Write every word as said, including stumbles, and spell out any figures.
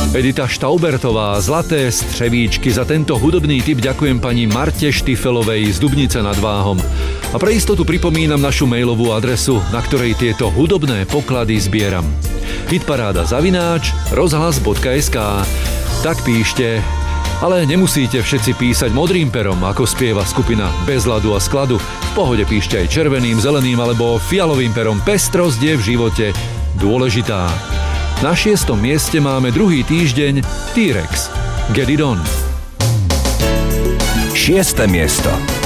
Edita Štaubertová, Zlaté střevíčky. Za tento hudobný tip ďakujem pani Marte Štifelovej z Dubnice nad Váhom. A pre istotu pripomínam našu mailovú adresu, na ktorej tieto hudobné poklady zbieram. hitparáda zavináč rozhlas bodka es ká. Tak píšte, ale nemusíte všetci písať modrým perom, ako spieva skupina Bez ľadu a skladu. V pohode píšte aj červeným, zeleným alebo fialovým perom. Pestrosť je v živote dôležitá. Na šiestom mieste máme druhý týždeň T-Rex. Get it on. Šieste miesto.